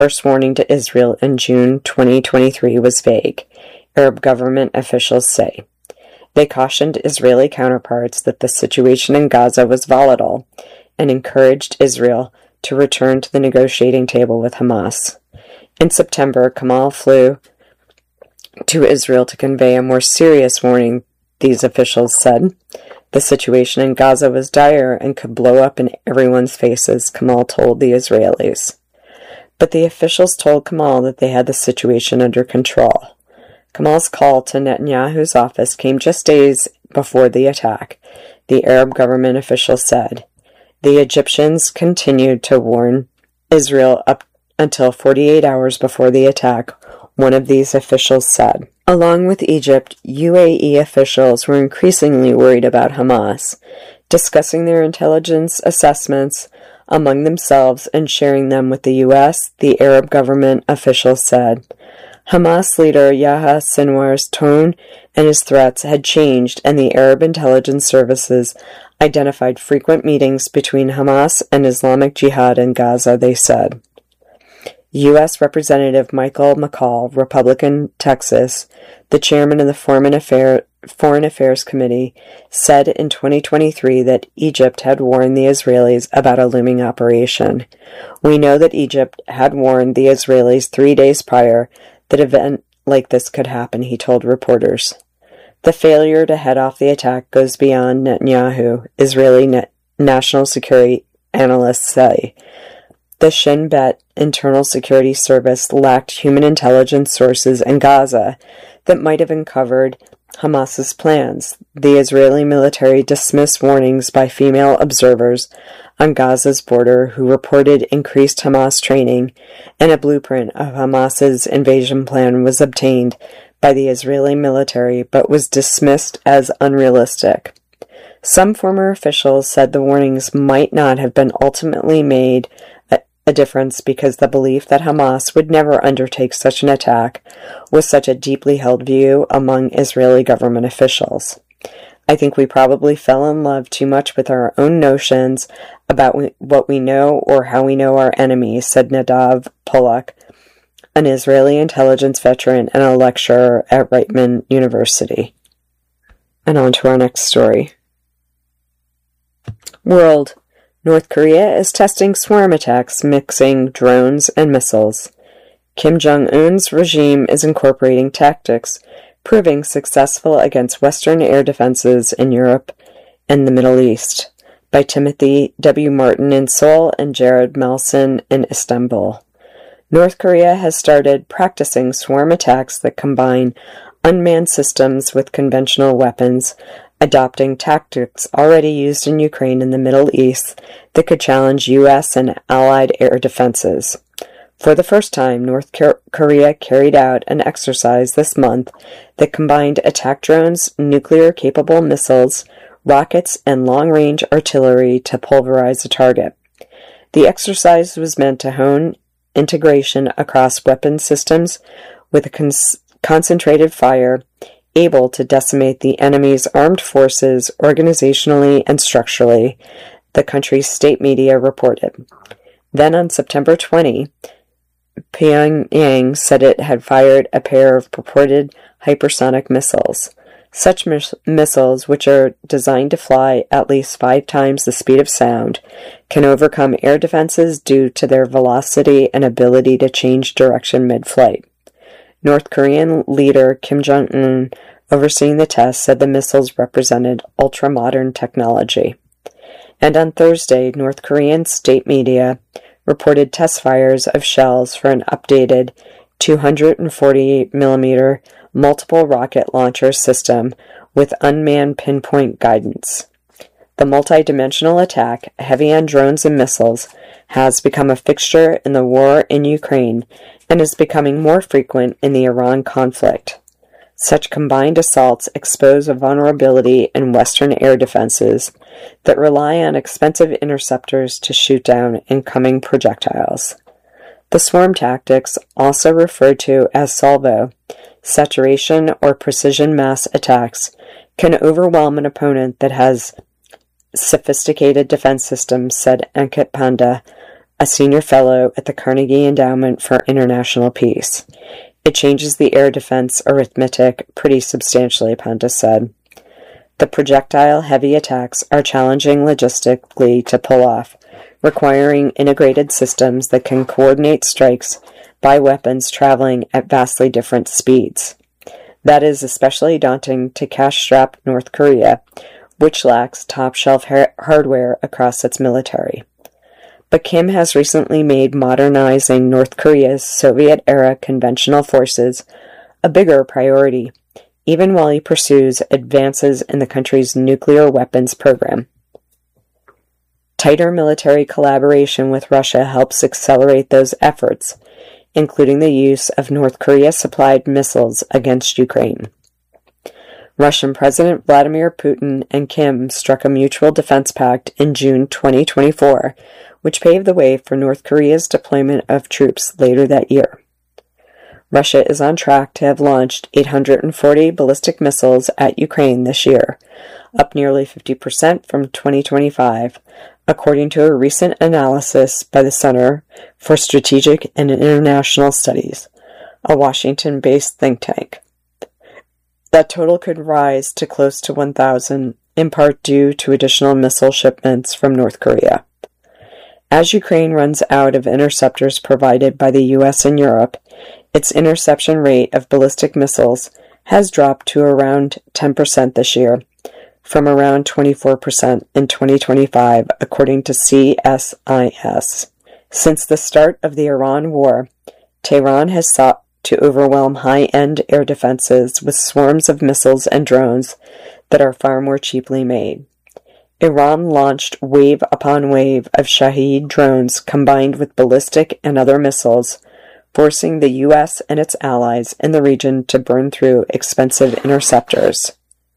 first warning to Israel in June 2023 was vague, Arab government officials say. They cautioned Israeli counterparts that the situation in Gaza was volatile and encouraged Israel to return to the negotiating table with Hamas. In September, Kamal flew to Israel to convey a more serious warning, these officials said. The situation in Gaza was dire and could blow up in everyone's faces, Kamal told the Israelis. But the officials told Kamal that they had the situation under control. Kamal's call to Netanyahu's office came just days before the attack, the Arab government official said. The Egyptians continued to warn Israel up until 48 hours before the attack, one of these officials said. Along with Egypt, UAE officials were increasingly worried about Hamas, discussing their intelligence assessments among themselves and sharing them with the U.S., the Arab government official said. Hamas leader Yahya Sinwar's tone and his threats had changed, and the Arab intelligence services identified frequent meetings between Hamas and Islamic Jihad in Gaza, they said. U.S. Representative Michael McCaul, Republican, Texas, the chairman of the Foreign Affairs Committee, said in 2023 that Egypt had warned the Israelis about a looming operation. We know that Egypt had warned the Israelis 3 days prior that an event like this could happen, he told reporters. The failure to head off the attack goes beyond Netanyahu, Israeli national security analysts say. The Shin Bet Internal Security Service lacked human intelligence sources in Gaza that might have uncovered Hamas's plans. The Israeli military dismissed warnings by female observers on Gaza's border who reported increased Hamas training, and a blueprint of Hamas's invasion plan was obtained by the Israeli military but was dismissed as unrealistic. Some former officials said the warnings might not have been ultimately made a difference because the belief that Hamas would never undertake such an attack was such a deeply held view among Israeli government officials. I think we probably fell in love too much with our own notions about what we know or how we know our enemies, said Nadav Polak, an Israeli intelligence veteran and a lecturer at Reichman University. And on to our next story. World. North Korea is testing swarm attacks mixing drones and missiles. Kim Jong-un's regime is incorporating tactics proving successful against Western air defenses in Europe and the Middle East, by Timothy W. Martin in Seoul and Jared Malson in Istanbul. North Korea has started practicing swarm attacks that combine unmanned systems with conventional weapons, adopting tactics already used in Ukraine and the Middle East that could challenge U.S. and allied air defenses. For the first time, North Korea carried out an exercise this month that combined attack drones, nuclear-capable missiles, rockets, and long-range artillery to pulverize a target. The exercise was meant to hone integration across weapon systems with a concentrated fire able to decimate the enemy's armed forces organizationally and structurally, the country's state media reported. Then on September 20, Pyongyang said it had fired a pair of purported hypersonic missiles. Such missiles, which are designed to fly at least 5 times the speed of sound, can overcome air defenses due to their velocity and ability to change direction mid-flight. North Korean leader Kim Jong-un, overseeing the test, said the missiles represented ultra-modern technology. And on Thursday, North Korean state media reported test fires of shells for an updated 240mm multiple rocket launcher system with unmanned pinpoint guidance. The multi-dimensional attack, heavy on drones and missiles, has become a fixture in the war in Ukraine and is becoming more frequent in the Iran conflict. Such combined assaults expose a vulnerability in Western air defenses that rely on expensive interceptors to shoot down incoming projectiles. The swarm tactics, also referred to as salvo, saturation, or precision mass attacks, can overwhelm an opponent that has sophisticated defense systems, said Ankit Panda, a senior fellow at the Carnegie Endowment for International Peace. It changes the air defense arithmetic pretty substantially, Pontus said. The projectile-heavy attacks are challenging logistically to pull off, requiring integrated systems that can coordinate strikes by weapons traveling at vastly different speeds. That is especially daunting to cash-strapped North Korea, which lacks top-shelf hardware across its military. But Kim has recently made modernizing North Korea's Soviet-era conventional forces a bigger priority, even while he pursues advances in the country's nuclear weapons program. Tighter military collaboration with Russia helps accelerate those efforts, including the use of North Korea-supplied missiles against Ukraine. Russian President Vladimir Putin and Kim struck a mutual defense pact in June 2024, which paved the way for North Korea's deployment of troops later that year. Russia is on track to have launched 840 ballistic missiles at Ukraine this year, up nearly 50% from 2025, according to a recent analysis by the Center for Strategic and International Studies, a Washington-based think tank. That total could rise to close to 1,000, in part due to additional missile shipments from North Korea. As Ukraine runs out of interceptors provided by the U.S. and Europe, its interception rate of ballistic missiles has dropped to around 10% this year, from around 24% in 2025, according to CSIS. Since the start of the Iran war, Tehran has sought to overwhelm high-end air defenses with swarms of missiles and drones that are far more cheaply made. Iran launched wave upon wave of Shahed drones combined with ballistic and other missiles, forcing the U.S. and its allies in the region to burn through expensive interceptors.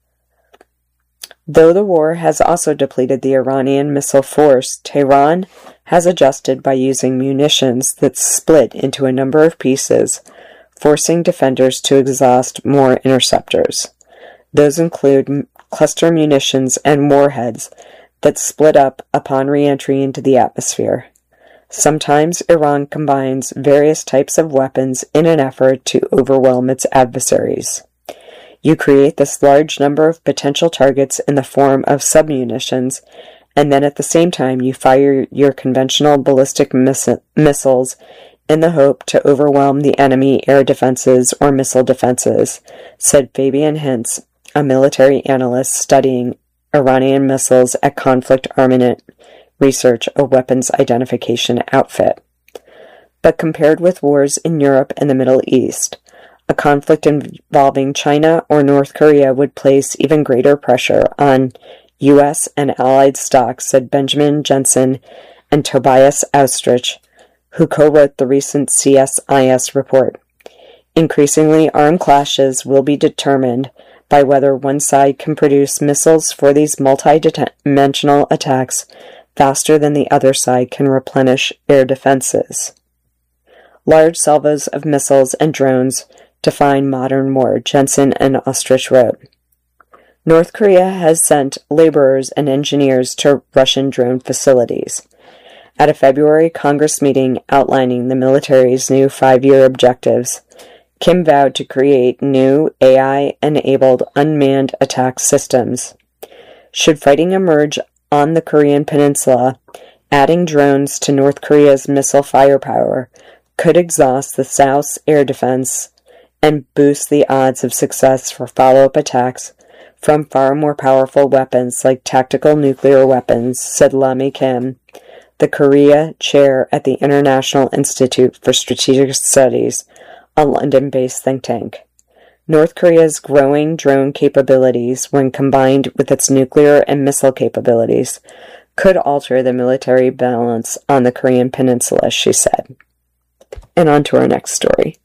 Though the war has also depleted the Iranian missile force, Tehran has adjusted by using munitions that split into a number of pieces, forcing defenders to exhaust more interceptors. Those include cluster munitions and warheads that split up upon re-entry into the atmosphere. Sometimes Iran combines various types of weapons in an effort to overwhelm its adversaries. You create this large number of potential targets in the form of submunitions, and then at the same time you fire your conventional ballistic missiles in the hope to overwhelm the enemy air defenses or missile defenses, said Fabian Hintz, a military analyst studying Iranian missiles at Conflict Armament Research, a weapons identification outfit. But compared with wars in Europe and the Middle East, a conflict involving China or North Korea would place even greater pressure on U.S. and Allied stocks, said Benjamin Jensen and Tobias Austrich, who co-wrote the recent CSIS report. Increasingly, armed clashes will be determined by whether one side can produce missiles for these multi-dimensional attacks faster than the other side can replenish air defenses. Large salvos of missiles and drones define modern war, Jensen and Austrich wrote. North Korea has sent laborers and engineers to Russian drone facilities. At a February Congress meeting outlining the military's new 5-year objectives, Kim vowed to create new AI-enabled unmanned attack systems. Should fighting emerge on the Korean peninsula, adding drones to North Korea's missile firepower could exhaust the South's air defense and boost the odds of success for follow-up attacks from far more powerful weapons like tactical nuclear weapons, said Lami Kim, the Korea chair at the International Institute for Strategic Studies, a London-based think tank. North Korea's growing drone capabilities, when combined with its nuclear and missile capabilities, could alter the military balance on the Korean peninsula, she said. And on to our next story.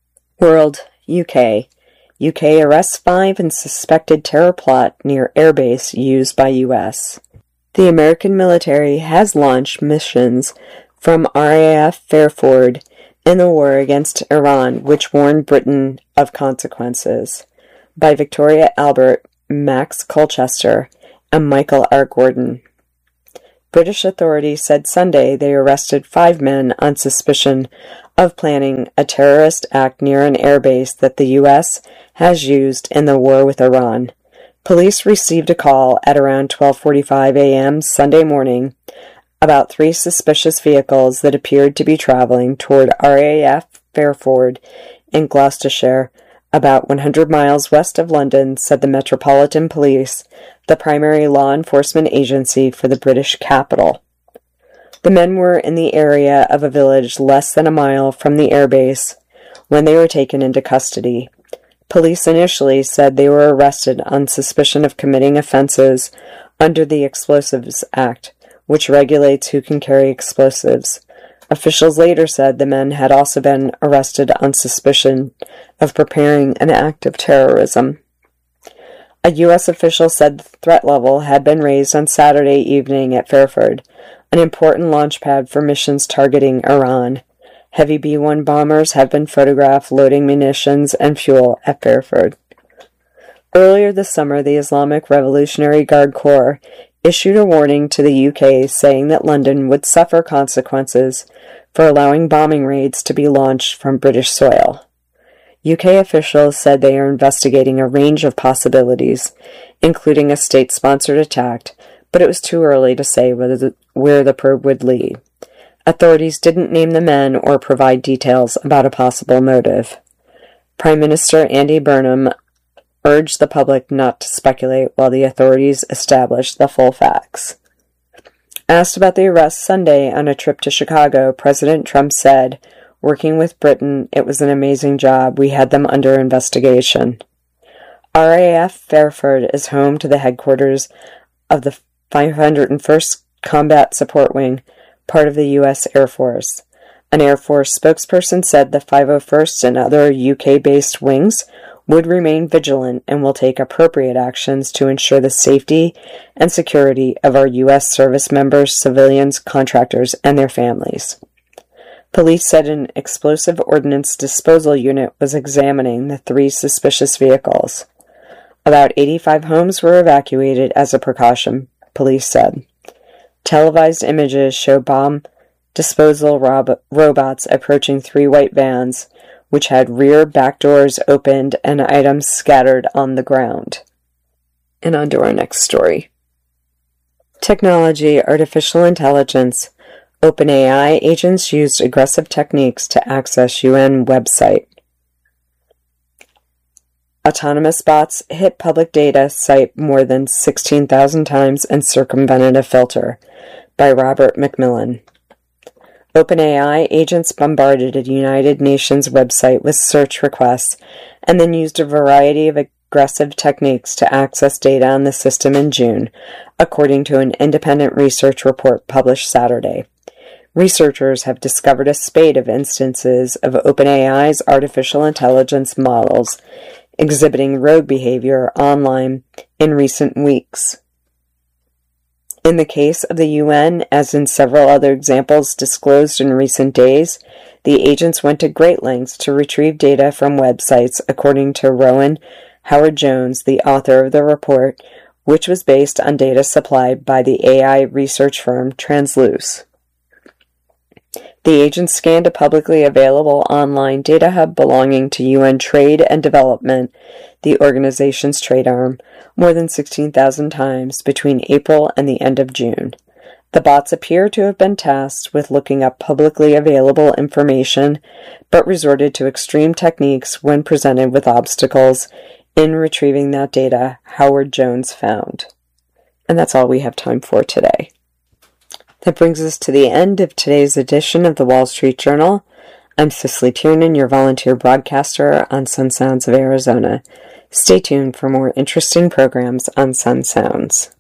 World, UK. UK arrests 5 in suspected terror plot near airbase used by US. The American military has launched missions from RAF Fairford in the war against Iran, which warned Britain of consequences, by Victoria Albert, Max Colchester, and Michael R. Gordon. British authorities said Sunday they arrested 5 men on suspicion of planning a terrorist act near an airbase that the U.S. has used in the war with Iran. Police received a call at around 12:45 a.m. Sunday morning about 3 suspicious vehicles that appeared to be traveling toward RAF Fairford in Gloucestershire, about 100 miles west of London, said the Metropolitan Police, the primary law enforcement agency for the British capital. The men were in the area of a village less than a mile from the airbase when they were taken into custody. Police initially said they were arrested on suspicion of committing offenses under the Explosives Act, which regulates who can carry explosives. Officials later said the men had also been arrested on suspicion of preparing an act of terrorism. A U.S. official said the threat level had been raised on Saturday evening at Fairford, an important launch pad for missions targeting Iran. Heavy B-1 bombers have been photographed loading munitions and fuel at Fairford. Earlier this summer, the Islamic Revolutionary Guard Corps issued a warning to the UK saying that London would suffer consequences for allowing bombing raids to be launched from British soil. UK officials said they are investigating a range of possibilities, including a state-sponsored attack, but it was too early to say where the probe would lead. Authorities didn't name the men or provide details about a possible motive. Prime Minister Andy Burnham urged the public not to speculate while the authorities established the full facts. Asked about the arrest Sunday on a trip to Chicago, President Trump said, "Working with Britain, it was an amazing job. We had them under investigation." RAF Fairford is home to the headquarters of the 501st Combat Support Wing, part of the U.S. Air Force. An Air Force spokesperson said the 501st and other UK-based wings would remain vigilant and will take appropriate actions to ensure the safety and security of our U.S. service members, civilians, contractors, and their families. Police said an explosive ordnance disposal unit was examining the 3 suspicious vehicles. About 85 homes were evacuated as a precaution, police said. Televised images show bomb disposal robots approaching 3 white vans, which had rear back doors opened and items scattered on the ground. And on to our next story. Technology, artificial intelligence. OpenAI agents used aggressive techniques to access UN website. Autonomous bots hit public data site more than 16,000 times and circumvented a filter, by Robert McMillan. OpenAI agents bombarded a United Nations website with search requests and then used a variety of aggressive techniques to access data on the system in June, according to an independent research report published Saturday. Researchers have discovered a spate of instances of OpenAI's artificial intelligence models exhibiting rogue behavior online in recent weeks. In the case of the UN, as in several other examples disclosed in recent days, the agents went to great lengths to retrieve data from websites, according to Rowan Howard-Jones, the author of the report, which was based on data supplied by the AI research firm Transluce. The agents scanned a publicly available online data hub belonging to UN Trade and Development, the organization's trade arm, more than 16,000 times between April and the end of June. The bots appear to have been tasked with looking up publicly available information, but resorted to extreme techniques when presented with obstacles in retrieving that data, Howard-Jones found. And that's all we have time for today. That brings us to the end of today's edition of the Wall Street Journal. I'm Cicely Tiernan, your volunteer broadcaster on Sun Sounds of Arizona. Stay tuned for more interesting programs on Sun Sounds.